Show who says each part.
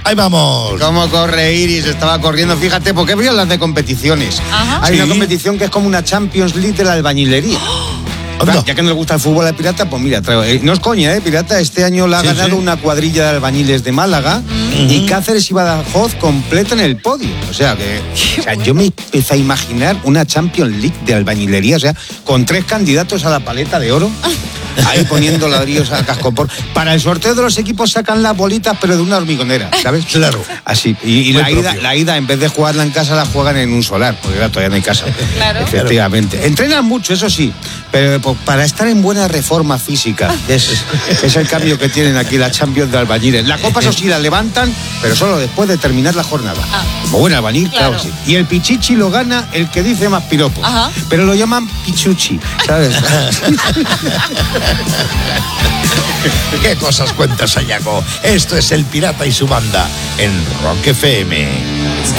Speaker 1: Ahí vamos.
Speaker 2: ¿Cómo corre Iris? Estaba corriendo, fíjate, porque veo las de competiciones.
Speaker 3: Ajá.
Speaker 2: Hay
Speaker 1: Sí.
Speaker 2: una competición que es como una Champions League de la albañilería.
Speaker 1: Anda.
Speaker 2: Ya que no le gusta el fútbol al Pirata, pues mira, no es coña, Pirata este año la ha
Speaker 1: Sí,
Speaker 2: ganado
Speaker 1: sí.
Speaker 2: una cuadrilla de albañiles de Málaga y Cáceres y Badajoz completa en el podio. O sea, yo me empecé a imaginar una Champions League de albañilería, o sea, con 3 candidatos a la paleta de oro. Ahí poniendo ladrillos a cascopor. Para el sorteo de los equipos sacan las bolitas, pero de una hormigonera, ¿sabes?
Speaker 1: Claro.
Speaker 2: Así. Y
Speaker 1: Muy
Speaker 2: la ida, en vez de jugarla en casa, la juegan en un solar, porque claro, todavía no hay casa.
Speaker 3: Claro.
Speaker 2: Efectivamente. Entrenan mucho, eso sí, pero para estar en buena reforma física. Es el cambio que tienen aquí la Champions de albañiles. La copa, eso sí, la levantan, pero solo después de terminar la jornada. Como buen albañil, claro,
Speaker 3: Claro.
Speaker 2: sí. Y el pichichi lo gana el que dice más piropos.
Speaker 3: Ajá.
Speaker 2: Pero lo llaman pichuchi, ¿sabes?
Speaker 1: ¿Qué cosas cuentas, Sayago? Esto es El Pirata y su banda en Rock FM.